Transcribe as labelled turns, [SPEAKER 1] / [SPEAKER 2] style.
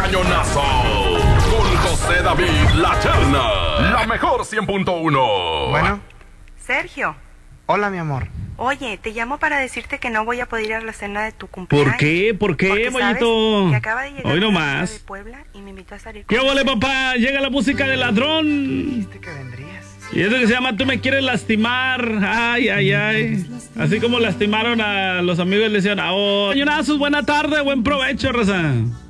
[SPEAKER 1] cañonazo con José David La Cherna, la mejor 100.1.
[SPEAKER 2] Bueno.
[SPEAKER 3] Sergio.
[SPEAKER 2] Hola, mi amor.
[SPEAKER 3] Oye, te llamo para decirte que no voy a poder ir a la cena de tu cumpleaños.
[SPEAKER 4] ¿Por qué? ¿Por qué,
[SPEAKER 3] Porque,
[SPEAKER 4] Mollito?
[SPEAKER 3] ¿sabes? Que acaba de llegar
[SPEAKER 4] Hoy
[SPEAKER 3] una
[SPEAKER 4] nomás.
[SPEAKER 3] amiga de Puebla y me invitó a salir
[SPEAKER 4] ¿Qué
[SPEAKER 3] con
[SPEAKER 4] vale,
[SPEAKER 3] ella.
[SPEAKER 4] papá? Llega la música de ladrón.
[SPEAKER 2] Dijiste que vendrías.
[SPEAKER 4] Y eso que se llama Tú me quieres lastimar. Ay, ay, ay. Así como lastimaron a los amigos, le decían, oh, cañonazos, buena tarde, buen provecho, raza.